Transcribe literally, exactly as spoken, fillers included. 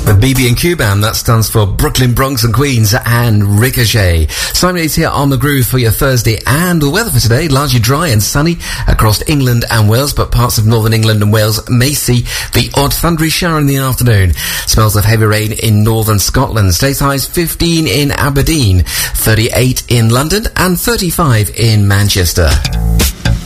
The B B and Q band, that stands for Brooklyn, Bronx and Queens, and Ricochet. Simon is here on The Groove for your Thursday, and the weather for today, largely dry and sunny across England and Wales, but parts of northern England and Wales may see the odd thundery shower in the afternoon. Smells of heavy rain in northern Scotland. Stays highs fifteen in Aberdeen, thirty-eight in London, and thirty-five in Manchester.